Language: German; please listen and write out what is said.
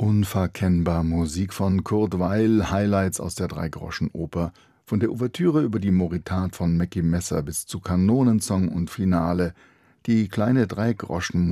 Unverkennbar Musik von Kurt Weill, Highlights aus der Dreigroschenoper, von der Ouvertüre über die Moritat von Mackie Messer bis zu Kanonensong und Finale. Die kleine Dreigroschen